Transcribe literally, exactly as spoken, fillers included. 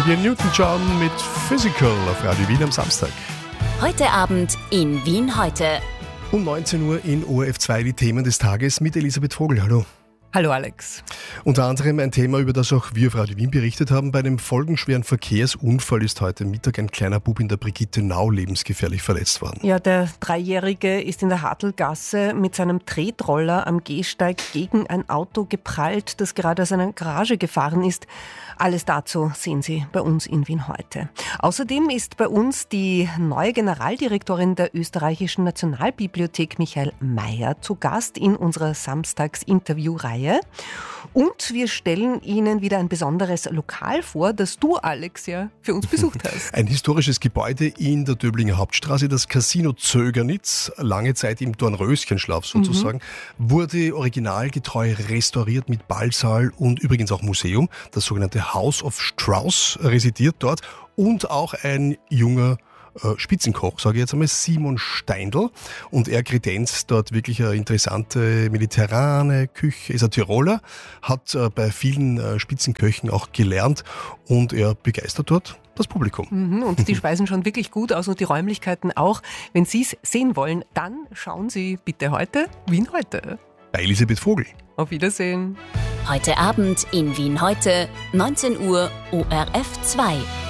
Olivia Newton-John mit Physical auf Radio Wien am Samstag. Heute Abend in Wien heute. Um neunzehn Uhr in O R F zwei die Themen des Tages mit Elisabeth Vogel. Hallo. Hallo Alex. Unter anderem ein Thema, über das auch wir auf Radio Wien berichtet haben. Bei einem folgenschweren Verkehrsunfall ist heute Mittag ein kleiner Bub in der Brigittenau lebensgefährlich verletzt worden. Ja, der Dreijährige ist in der Hartlgasse mit seinem Tretroller am Gehsteig gegen ein Auto geprallt, das gerade aus einer Garage gefahren ist. Alles dazu sehen Sie bei uns in Wien heute. Außerdem ist bei uns die neue Generaldirektorin der Österreichischen Nationalbibliothek, Michael Mayer, zu Gast in unserer Samstags-Interview-Reihe. Und wir stellen Ihnen wieder ein besonderes Lokal vor, das du, Alex, ja für uns besucht hast. Ein historisches Gebäude in der Döblinger Hauptstraße, das Casino Zögernitz, lange Zeit im Dornröschenschlaf sozusagen, mhm. wurde originalgetreu restauriert mit Ballsaal und übrigens auch Museum. Das sogenannte House of Strauss residiert dort und auch ein junger Spitzenkoch, sage ich jetzt einmal, Simon Steindl. Und er kredenzt dort wirklich eine interessante mediterrane Küche, ist ein Tiroler, hat bei vielen Spitzenköchen auch gelernt und er begeistert dort das Publikum. Mhm, und die Speisen schauen wirklich gut aus und die Räumlichkeiten auch. Wenn Sie es sehen wollen, dann schauen Sie bitte heute Wien heute. Bei Elisabeth Vogel. Auf Wiedersehen. Heute Abend in Wien heute, neunzehn Uhr, O R F zwei.